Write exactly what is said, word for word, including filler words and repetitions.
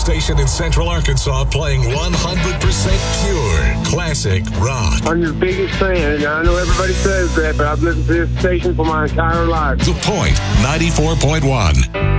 station in Central Arkansas playing one hundred percent pure classic rock. I'm your biggest fan, and I know everybody says that, but I've listened to this station for my entire life. The Point, ninety-four point one.